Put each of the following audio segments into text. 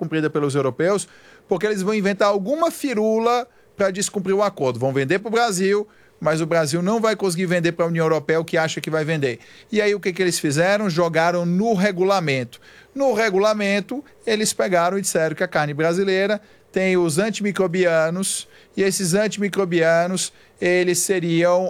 cumprida pelos europeus, porque eles vão inventar alguma firula para descumprir o acordo. Vão vender para o Brasil, mas o Brasil não vai conseguir vender para a União Europeia o que acha que vai vender. E aí o que eles fizeram? Jogaram no regulamento. No regulamento, eles pegaram e disseram que a carne brasileira tem os antimicrobianos, e esses antimicrobianos, eles seriam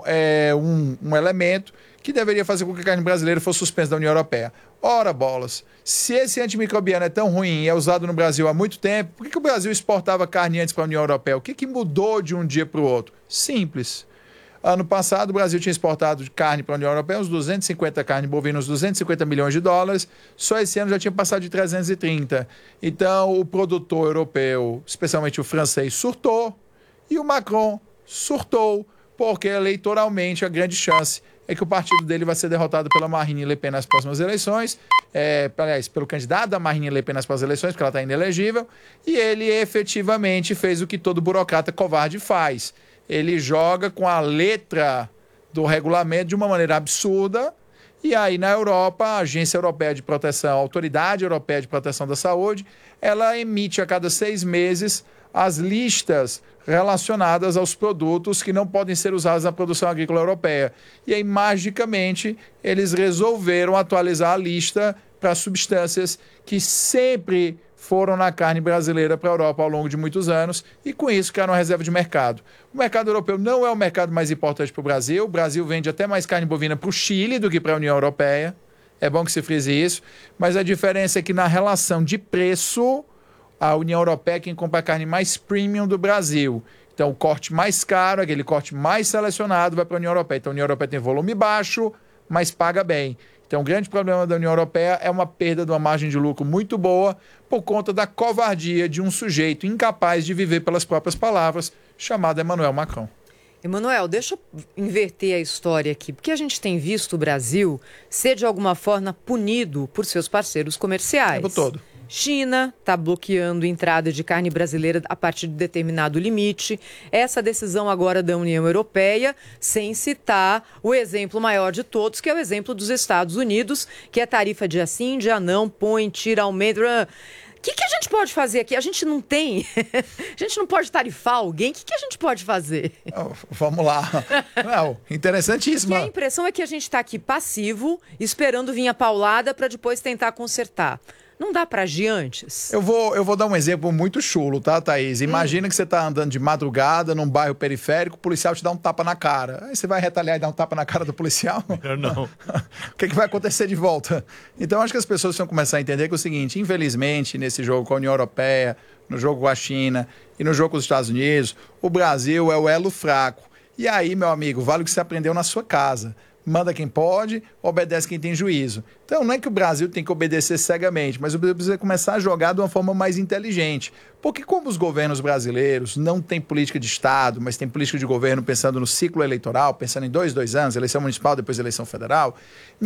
um elemento que deveria fazer com que a carne brasileira fosse suspensa da União Europeia. Ora, bolas, se esse antimicrobiano é tão ruim e é usado no Brasil há muito tempo, por que o Brasil exportava carne antes para a União Europeia? O que mudou de um dia para o outro? Simples. Ano passado, o Brasil tinha exportado carne para a União Europeia, uns 250 carne bovina, uns 250 milhões de dólares. Só esse ano já tinha passado de 330. Então, o produtor europeu, especialmente o francês, surtou. E o Macron surtou, porque eleitoralmente a grande chance é que o partido dele vai ser derrotado pela Marine Le Pen nas próximas eleições. Aliás, pelo candidato da Marine Le Pen nas próximas eleições, porque ela está inelegível. E ele efetivamente fez o que todo burocrata covarde faz. Ele joga com a letra do regulamento de uma maneira absurda, e aí na Europa, a Agência Europeia de Proteção, a Autoridade Europeia de Proteção da Saúde, ela emite a cada 6 meses as listas relacionadas aos produtos que não podem ser usados na produção agrícola europeia. E aí, magicamente, eles resolveram atualizar a lista para substâncias que sempre foram na carne brasileira para a Europa ao longo de muitos anos, e com isso criaram uma reserva de mercado. O mercado europeu não é o mercado mais importante para o Brasil. O Brasil vende até mais carne bovina para o Chile do que para a União Europeia. É bom que se frise isso, mas a diferença é que na relação de preço, a União Europeia é quem compra a carne mais premium do Brasil. Então, o corte mais caro, aquele corte mais selecionado, vai para a União Europeia. Então, a União Europeia tem volume baixo, mas paga bem. Então, o grande problema da União Europeia é uma perda de uma margem de lucro muito boa por conta da covardia de um sujeito incapaz de viver pelas próprias palavras, chamado Emmanuel Macron. Emanuel, deixa eu inverter a história aqui, porque a gente tem visto o Brasil ser, de alguma forma, punido por seus parceiros comerciais. O tempo todo. China está bloqueando entrada de carne brasileira a partir de determinado limite. Essa decisão agora da União Europeia, sem citar o exemplo maior de todos, que é o exemplo dos Estados Unidos, que é tarifa dia sim, dia não, põe, tira, aumenta. O que a gente pode fazer aqui? A gente não tem. A gente não pode tarifar alguém. O que a gente pode fazer? Vamos lá. Não, interessantíssimo. Porque a impressão é que a gente está aqui passivo, esperando vir a paulada para depois tentar consertar. Não dá para agir antes? Eu vou dar um exemplo muito chulo, tá, Thaís? Imagina que você tá andando de madrugada num bairro periférico, o policial te dá um tapa na cara. Aí você vai retalhar e dar um tapa na cara do policial? Eu não. O que vai acontecer de volta? Então, acho que as pessoas vão começar a entender que é o seguinte: infelizmente, nesse jogo com a União Europeia, no jogo com a China e no jogo com os Estados Unidos, o Brasil é o elo fraco. E aí, meu amigo, vale o que você aprendeu na sua casa. Manda quem pode, obedece quem tem juízo. Então, não é que o Brasil tem que obedecer cegamente, mas o Brasil precisa começar a jogar de uma forma mais inteligente. Porque como os governos brasileiros não têm política de Estado, mas têm política de governo pensando no ciclo eleitoral, pensando em 2 anos, eleição municipal, depois eleição federal,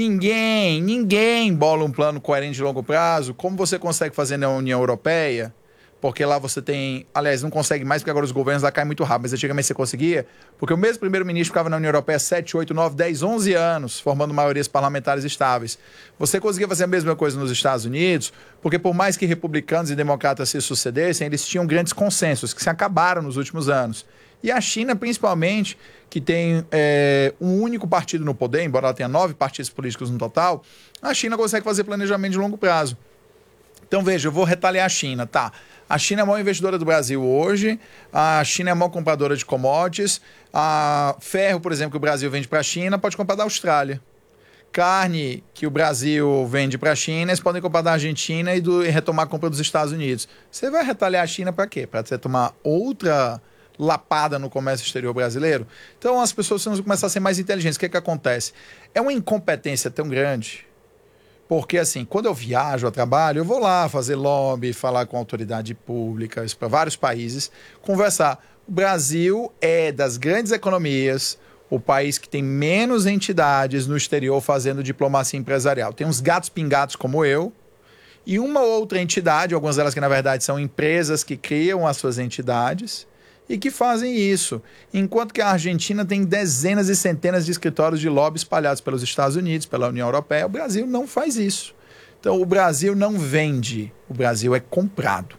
ninguém bola um plano coerente de longo prazo, como você consegue fazer na União Europeia. Porque lá você tem... Aliás, não consegue mais, porque agora os governos lá caem muito rápido. Mas antigamente você conseguia, porque o mesmo primeiro-ministro ficava na União Europeia 7, 8, 9, 10, 11 anos, formando maiorias parlamentares estáveis. Você conseguia fazer a mesma coisa nos Estados Unidos, porque por mais que republicanos e democratas se sucedessem, eles tinham grandes consensos, que se acabaram nos últimos anos. E a China, principalmente, que tem um único partido no poder, embora ela tenha 9 partidos políticos no total, a China consegue fazer planejamento de longo prazo. Então, veja, eu vou retalhar a China, tá? A China é a maior investidora do Brasil hoje, a China é a maior compradora de commodities, a ferro, por exemplo, que o Brasil vende para a China, pode comprar da Austrália. Carne que o Brasil vende para a China, eles podem comprar da Argentina e retomar a compra dos Estados Unidos. Você vai retalhar a China para quê? Para você tomar outra lapada no comércio exterior brasileiro? Então, as pessoas precisam começar a ser mais inteligentes. O que acontece? É uma incompetência tão grande. Porque, assim, quando eu viajo a trabalho, eu vou lá fazer lobby, falar com autoridade pública, para vários países, conversar. O Brasil é, das grandes economias, o país que tem menos entidades no exterior fazendo diplomacia empresarial. Tem uns gatos pingados como eu, e uma outra entidade, algumas delas que, na verdade, são empresas que criam as suas entidades e que fazem isso. Enquanto que a Argentina tem dezenas e centenas de escritórios de lobby espalhados pelos Estados Unidos, pela União Europeia, o Brasil não faz isso. Então, o Brasil não vende, o Brasil é comprado.